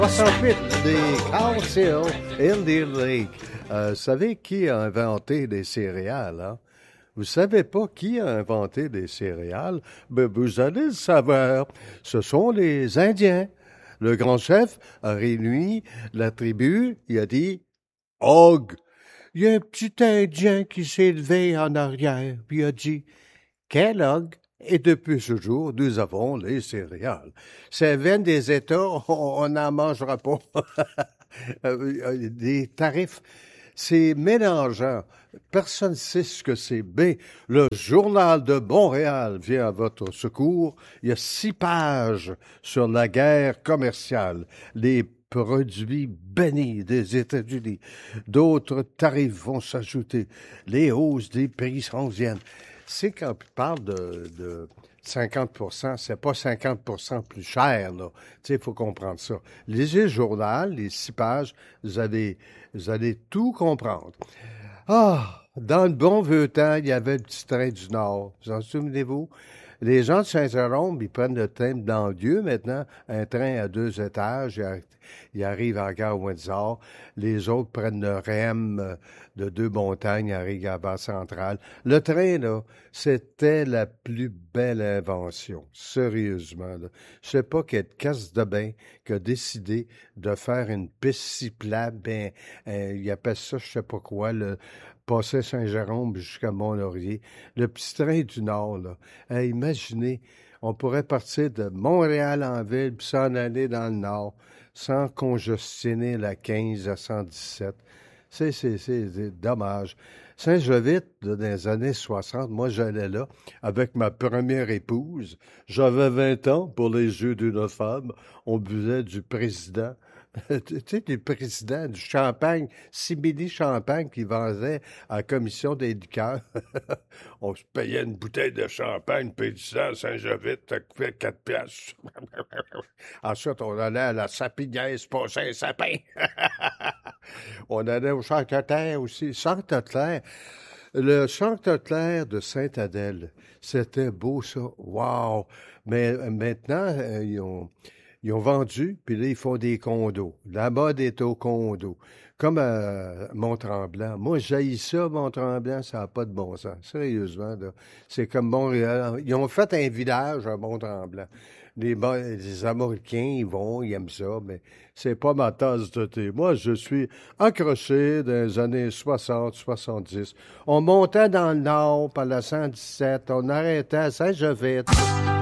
68 des Council Indian Lake. Vous savez qui a inventé les céréales, hein? Vous savez pas qui a inventé les céréales? Ben, vous allez le savoir. Ce sont les Indiens. Le grand chef a réuni la tribu. Il a dit, Og, il y a un petit Indien qui s'est levé en arrière. Puis il a dit, Kellogg. Et depuis ce jour, nous avons les céréales. Ça vient des États, on n'en mangera pas. Des tarifs, c'est mélangeant. Personne ne sait ce que c'est. B, le Journal de Montréal vient à votre secours. Il y a 6 pages sur la guerre commerciale, les produits bénis des États-Unis. D'autres tarifs vont s'ajouter. Les hausses des prix s'en viennent. C'est quand on parle de 50%, c'est pas 50% plus cher, là. Tu sais, il faut comprendre ça. Lisez le journal, les 6 pages, vous allez tout comprendre. Ah, dans le bon vieux temps, il y avait le petit train du Nord. Vous en souvenez-vous? Les gens de Saint-Jérôme, ils prennent le train de banlieue maintenant, un train à 2 étages, ils arrivent à la gare Windsor. Les autres prennent le REM de Deux-Montagnes, ils arrivent à la base centrale. Le train, là, c'était la plus belle invention, sérieusement. Là. Je sais pas quelle casse de bain qui a décidé de faire une piste cyclable, ils appellent ça, je sais pas quoi, le passer Saint-Jérôme jusqu'à Mont-Laurier. Le petit train du Nord, là. Imaginez, on pourrait partir de Montréal en ville puis s'en aller dans le Nord sans congestionner la 15 à 117. C'est dommage. Saint-Jovite, dans les années 60, moi j'allais là avec ma première épouse. J'avais 20 ans pour les yeux d'une femme. On buvait du président. Tu sais, les présidents du champagne, simili-champagne qu'ils vendaient à la commission des liqueurs. On se payait une bouteille de champagne, puis du sang, Saint-Jovite, ça coûtait 4 piastres. Ensuite, on allait à la sapinière, passer un sapin. On allait au Sancte-Claire aussi. Sancte-Claire, le Sancte-Claire de Sainte-Adèle, c'était beau ça. Wow! Mais maintenant, ils ont vendu, puis là, ils font des condos. La mode est au condo. Comme à Mont-Tremblant. Moi, j'haïs ça, Mont-Tremblant, ça n'a pas de bon sens. Sérieusement, là. C'est comme Montréal. Ils ont fait un village à Mont-Tremblant. Les Américains, ils aiment ça, mais c'est pas ma tasse de thé. Moi, je suis accroché dans les années 60, 70. On montait dans le nord par la 117, on arrêtait à Saint-Jovite.